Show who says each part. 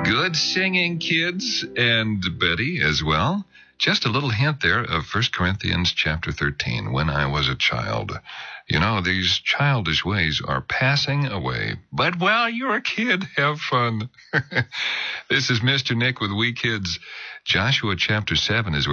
Speaker 1: Good singing, kids, and Betty as well. Just a little hint there of 1 Corinthians chapter 13, when I was a child. You know, these childish ways are passing away. But while you're a kid, have fun. This is Mr. Nick with We Kids. Joshua chapter 7 is